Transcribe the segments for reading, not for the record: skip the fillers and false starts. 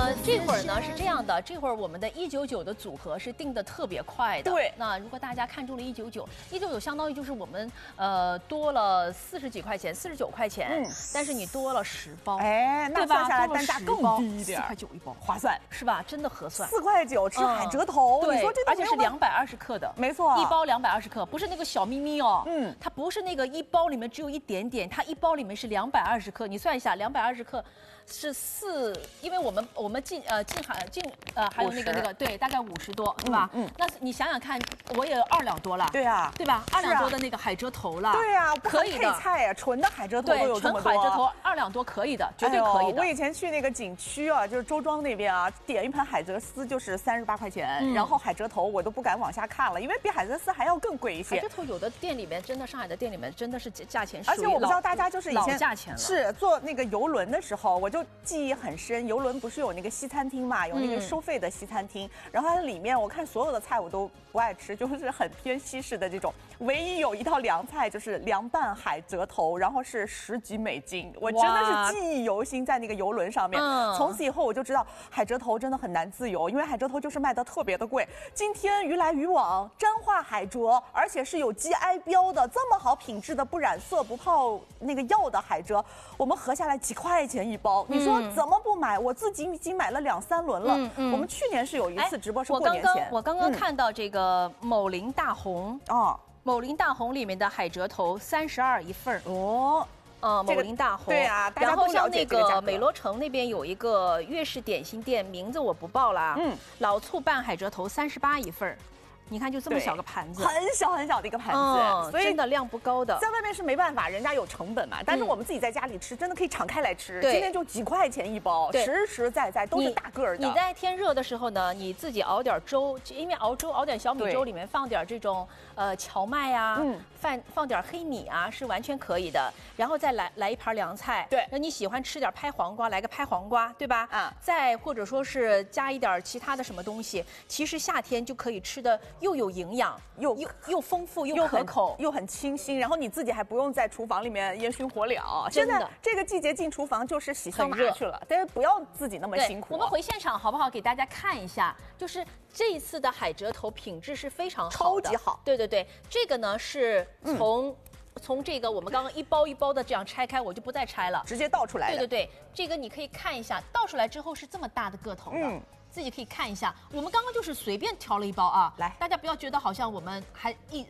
这会儿呢是这样的，这会儿我们的199的组合是定的特别快的。 对， 那如果大家看中了199相当于就是我们多了40几块钱，49块钱，但是你多了10包， 哎，那算下来单价更低一点 ，4块9一包， 划算是吧？真的合算。 4块9吃海蜇头， 对， 你说这而且是220克的， 没错， 一包220克，不是那个小咪咪哦，它不是那个一包里面只有一点点，它一包里面是220克，你算一下，220克。是4，因为我们还有那个对，大概50多是吧？那你想想看，我也有2两多了。 对啊， 对吧？2两多的那个海蜇头了。 对啊， 可以的。 配菜呀，纯的海蜇头都有这么多。 纯海蜇头2两多可以的，绝对可以的。 我以前去那个景区啊，就是周庄那边啊，点一盘海蜇丝就是38块钱，然后海蜇头我都不敢往下看了，因为比海蜇丝还要更贵一些。 海蜇头有的店里面真的，上海的店里面真的是价钱， 而且我不知道大家就是以前老价钱了。 是坐那个游轮的时候，我就记忆很深，游轮不是有那个西餐厅嘛，有那个收费的西餐厅，然后它里面我看所有的菜我都不爱吃，就是很偏西式的这种，唯一有一道凉菜就是凉拌海蜇头，然后是10几美金，我真的是记忆犹新，在那个游轮上面。从此以后我就知道海蜇头真的很难自由，因为海蜇头就是卖的特别的贵。今天鱼来鱼往，彰化海蜇，而且是有 GI 标的，这么好品质的不染色不泡那个药的海蜇，我们合下来几块钱一包，你说怎么不买？我自己已经买了2、3轮了。我们去年是有一次直播是过年前， 我刚刚看到这个某林大红哦，某林大红里面的海蜇头32一份哦。某林大红， 对啊， 然后像那个美罗城那边有一个粤式点心店，名字我不报了，老醋拌海蜇头38一份。你看，就这么小个盘子， 很小很小的一个盘子， 所以真的量不高的， 在外面是没办法，人家有成本嘛。但是我们自己在家里吃，真的可以敞开来吃。今天就几块钱一包，实实在在都是大个儿的。 你在天热的时候呢，你自己熬点粥，因为熬粥熬点小米粥，里面放点这种荞麦啊，放点黑米啊，是完全可以的。然后再来一盘凉菜， 对， 那你喜欢吃点拍黄瓜，来个拍黄瓜，对吧？再或者说是加一点其他的什么东西，其实夏天就可以吃的。又有营养，又丰富，又可口， 又很清新。然后你自己还不用在厨房里面烟熏火燎。现在这个季节进厨房就是洗桑拿去了，但是不要自己那么辛苦。 我们回现场好不好？给大家看一下，就是这一次的海蜇头品质是非常好的， 超级好。 对对对，这个呢是从这个我们刚刚一包一包的这样拆开，我就不再拆了， 直接倒出来的。 对对对，这个你可以看一下，倒出来之后是这么大的个头的。自己可以看一下，我们刚刚就是随便挑了一包啊， 来， 大家不要觉得好像我们还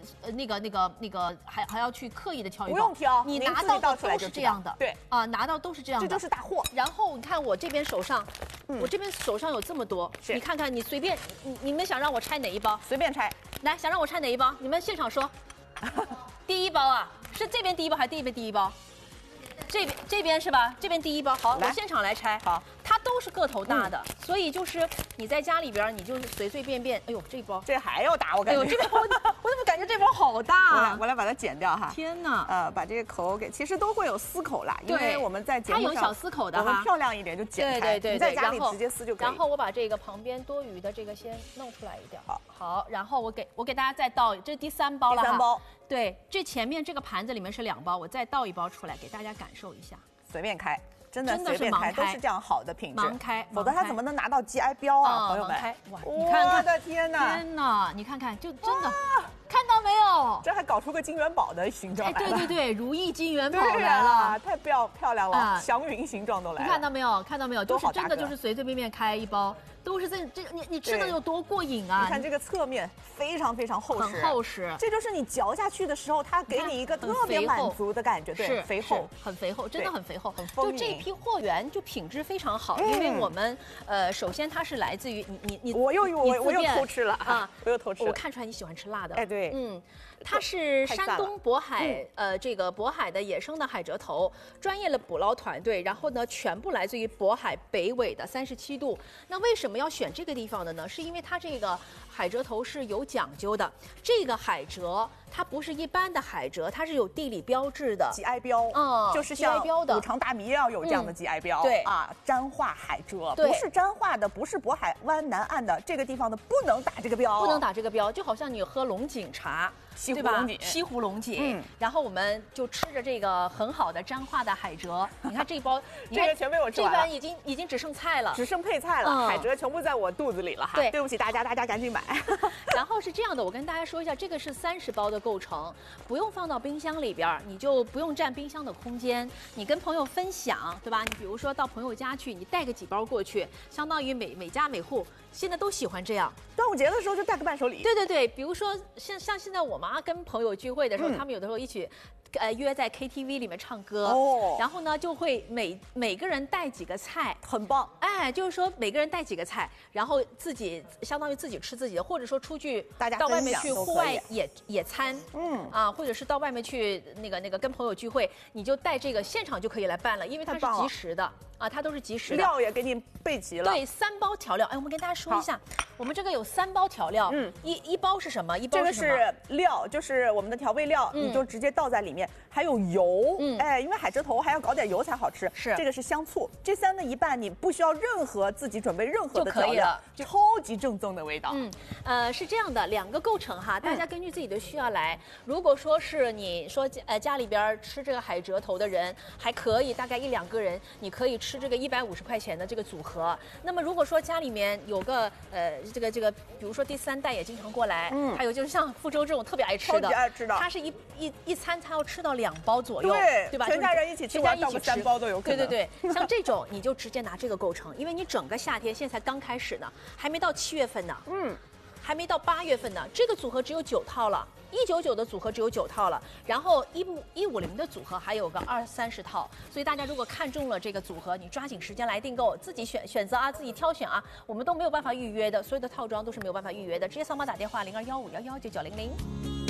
还要去刻意的挑一包， 不用挑， 你拿到的都是这样的， 对啊，拿到都是这样的， 这就是大货。 然后你看我这边手上，我这边手上有这么多，你看看你随便，你们想让我拆哪一包？ 随便拆， 来，想让我拆哪一包？你们现场说，第一包啊，是这边第一包还是这边第一包？这边是吧？这边第一包，好，我现场来拆。 好， 它都是个头大的，所以就是你在家里边，你就随随便便。哎呦，这包这还要大，我感觉。 哎呦，这包我怎么感觉这包好大？ 我来把它剪掉哈。 天哪！ 把这个口给，其实都会有丝口啦，因为我们在节目上它有小丝口的哈， 我们漂亮一点就剪开。 对， 你在家里直接撕就可以。 然后我把这个旁边多余的这个先弄出来一点。好，然后我给大家再倒，这是第3包了哈。 第3包。 对，这前面这个盘子里面是2包，我再倒1包出来给大家感受一下。 随便开，真的随便开，都是这样好的品质。 盲开， 否则他怎么能拿到 GI 标啊，朋友们？ 哇，你看看， 我的天哪！ 天哪，你看看，就真的。看到没有？ 这还搞出个金元宝的形状来了。 对对对，如意金元宝来了， 太漂亮了，祥云形状都来了。 你看到没有？看到没有？就是真的就是随随便便开一包，都是你吃的有多过瘾啊！ 你看这个侧面非常非常厚实， 很厚实。 这就是你嚼下去的时候，它给你一个特别满足的感觉，对，肥厚， 很肥厚，真的很肥厚， 很丰盈。 就这批货源就品质非常好，因为我们首先它是来自于我又偷吃了啊！我又偷吃了。 我看出来你喜欢吃辣的， 哎对， 它是山东渤海，这个渤海的野生的海蜇头，专业的捕捞团队，然后呢，全部来自于渤海北纬的37度。那为什么要选这个地方的呢？是因为它这个海蜇头是有讲究的。这个海蜇它不是一般的海蜇，它是有地理标志的 GI 标，就是像五常大米要有这样的 GI 标， 对啊，沾化海蜇， 对不是沾化的，不是渤海湾南岸的这个地方的，不能打这个标， 不能打这个标，就好像你喝龙井茶。 西湖龙井， 西湖龙井，然后我们就吃着这个很好的沾化的海蜇。你看这一包， 这个全被我吃完了， 这盘已经只剩菜了， 只剩配菜了，海蜇全部在我肚子里了哈。对不起大家，大家赶紧买。 然后是这样的，我跟大家说一下，这个是30包的构成，不用放到冰箱里边，你就不用占冰箱的空间，你跟朋友分享，对吧？你比如说到朋友家去，你带个几包过去，相当于每家每户现在都喜欢这样。 端午节的时候就带个伴手礼。 对对对，比如说像现在我妈跟朋友聚会的时候，他们有的时候一起。约在 KTV 里面唱歌，然后呢就会每个人带几个菜， 很棒。 哎，就是说每个人带几个菜，然后自己相当于自己吃自己的，或者说出去大家到外面去户外野餐，或者是到外面去那个跟朋友聚会，你就带这个现场就可以来办了，因为它是即时的啊，它都是即时的。 料也给你备齐了。 对，3包调料。哎，我们跟大家说一下，我们这个有3包调料，一包是什么？一包是什么？ 这个是料，就是我们的调味料，你就直接倒在里面。还有油，哎，因为海蜇头还要搞点油才好吃。 是， 这个是香醋，这3的一半你不需要任何自己准备任何的调料，超级正宗的味道。 是这样的，2个构成哈，大家根据自己的需要来。如果说是你说家里边吃这个海蜇头的人还可以，大概1、2个人，你可以吃这个150块钱的这个组合。那么如果说家里面有个这个，比如说第3代也经常过来，还有就是像傅州这种特别爱吃的， 超级爱吃的， 他是一餐他要吃到2包左右，对吧？ 全家人一起吃完，到个3包都有可能。 对，像这种你就直接拿这个构成，因为你整个夏天现在才刚开始呢，还没到7月份呢，还没到8月份呢，这个组合只有9套了。199的组合只有9套了，然后150的组合还有个20-30套，所以大家如果看中了这个组合，你抓紧时间来订购，自己选择啊，自己挑选啊，我们都没有办法预约的，所有的套装都是没有办法预约的，直接扫码打电话0215119900。